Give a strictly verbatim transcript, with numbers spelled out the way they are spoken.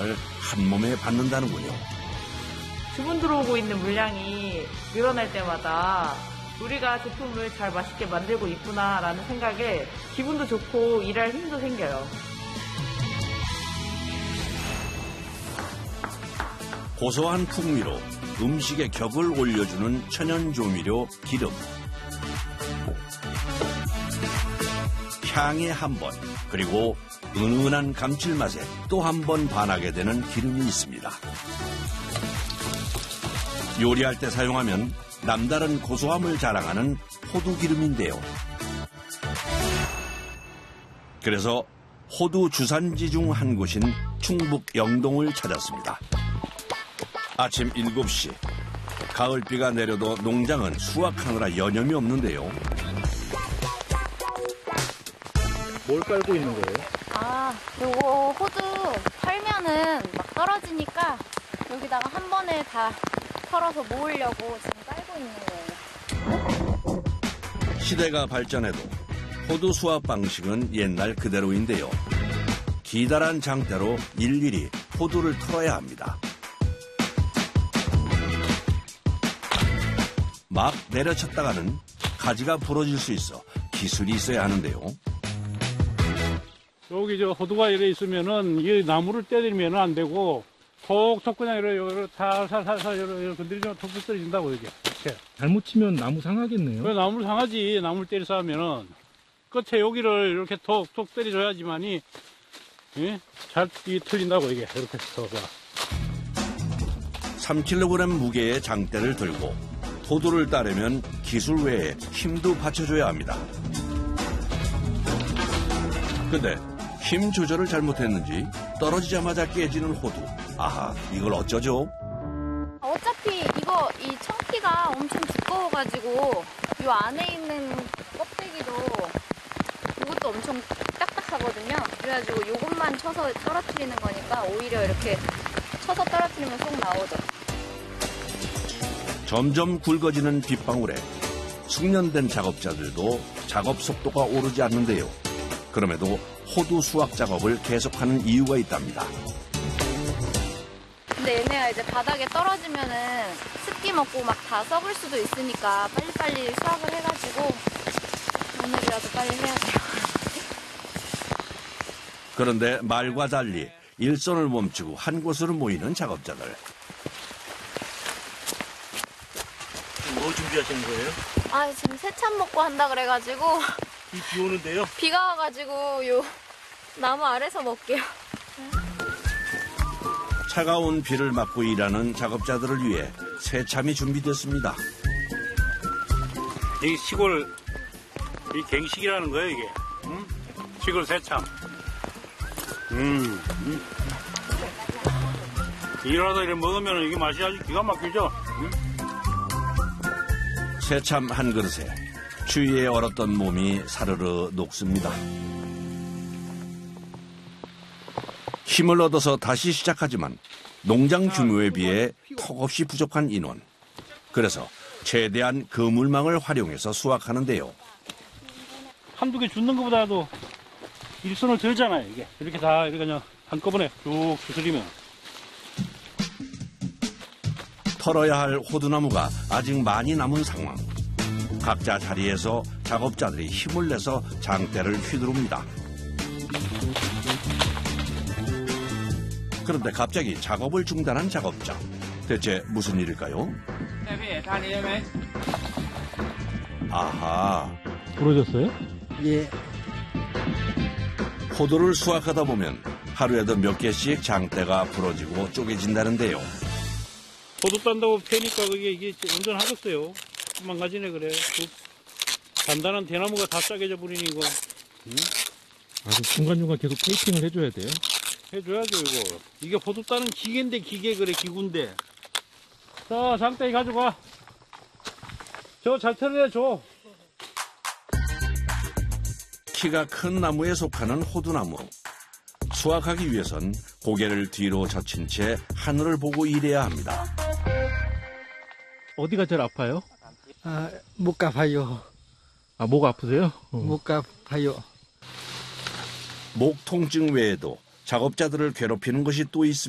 영향을 한 몸에 받는다는군요. 주문 들어오고 있는 물량이 늘어날 때마다 우리가 제품을 잘 맛있게 만들고 있구나라는 생각에 기분도 좋고 일할 힘도 생겨요. 고소한 풍미로 음식의 격을 올려주는 천연 조미료 기름. 향에 한 번, 그리고 은은한 감칠맛에 또 한 번 반하게 되는 기름이 있습니다. 요리할 때 사용하면 남다른 고소함을 자랑하는 호두 기름인데요. 그래서 호두 주산지 중 한 곳인 충북 영동을 찾았습니다. 아침 일곱 시, 가을비가 내려도 농장은 수확하느라 여념이 없는데요. 뭘 깔고 있는 거예요? 아, 요거 호두 털면은 막 떨어지니까 여기다가 한 번에 다 털어서 모으려고 지금 깔고 있는 거예요. 시대가 발전해도 호두 수확 방식은 옛날 그대로인데요. 기다란 장대로 일일이 호두를 털어야 합니다. 막 내려쳤다가는 가지가 부러질 수 있어 기술이 있어야 하는데요. 여기 저 호두가 이래 있으면은 이 나무를 떼들면 안 되고 톡톡 그냥 이래 살살살살 이래 건드리면 톡톡 떨어진다고 이게. 이렇게. 잘못 치면 나무 상하겠네요. 그래, 나무를 상하지. 나무를 때려서 하면은 끝에 여기를 이렇게 톡톡 때려줘야지만이 예? 잘 이 틀린다고 이게 이렇게 해서. 삼 킬로그램 무게의 장대를 들고 호두를 따려면 기술 외에 힘도 받쳐줘야 합니다. 근데 힘 조절을 잘못했는지 떨어지자마자 깨지는 호두. 아하, 이걸 어쩌죠? 어차피 이거 이 청피가 엄청 두꺼워가지고 이 안에 있는 껍데기도 이것도 엄청 딱딱하거든요. 그래가지고 이것만 쳐서 떨어뜨리는 거니까 오히려 이렇게 쳐서 떨어뜨리면 쏙 나오죠. 점점 굵어지는 빗방울에 숙련된 작업자들도 작업 속도가 오르지 않는데요. 그럼에도 호두 수확 작업을 계속하는 이유가 있답니다. 근데 얘네가 이제 바닥에 떨어지면은 습기 먹고 막 다 썩을 수도 있으니까 빨리빨리 수확을 해가지고 오늘이라도 빨리 해야 돼요. 그런데 말과 달리 일손을 멈추고 한 곳으로 모이는 작업자들. 뭐 준비하시는 거예요? 아, 지금 새참 먹고 한다 그래가지고 비, 비 오는데요? 비가 와가지고 요 나무 아래서 먹게요. 차가운 비를 맞고 일하는 작업자들을 위해 새참이 준비됐습니다. 이 시골 이 갱식이라는 거예요 이게. 응? 시골 새참. 음. 음. 일하다 이래 먹으면 이게 맛이 아주 기가 막히죠. 응? 새참 한 그릇에 추위에 얼었던 몸이 사르르 녹습니다. 힘을 얻어서 다시 시작하지만 농장 규모에 비해 턱없이 부족한 인원. 그래서 최대한 그물망을 활용해서 수확하는데요. 한두 개 줍는 것보다도 일손을 들잖아요 이게. 이렇게 다 이렇게 그냥 한꺼번에 쭉 주스리면. 털어야 할 호두나무가 아직 많이 남은 상황. 각자 자리에서 작업자들이 힘을 내서 장대를 휘두릅니다. 그런데 갑자기 작업을 중단한 작업자. 대체 무슨 일일까요? 아하. 부러졌어요? 예. 호두를 수확하다 보면 하루에도 몇 개씩 장대가 부러지고 쪼개진다는데요. 호두 딴다고 패니까 그게 이게 완전 하겠어요. 망가지네 그래. 그 단단한 대나무가 다 싸게져 버리니 이거. 응? 아주 중간중간 계속 테이핑을 해줘야 돼요? 해줘야죠 이거. 이게 호두 따는 기계인데 기계 그래 기구인데. 자 장대기 가져가. 저 잘 털어야 줘. 키가 큰 나무에 속하는 호두나무. 수확하기 위해선 고개를 뒤로 젖힌 채 하늘을 보고 일해야 합니다. 어디가 제일 아파요? 아, 못 갚아요. 아, 목 아프세요? 어. 못 갚아요. 목 통증 외에도 작업자들을 괴롭히는 것이 또 있습니다.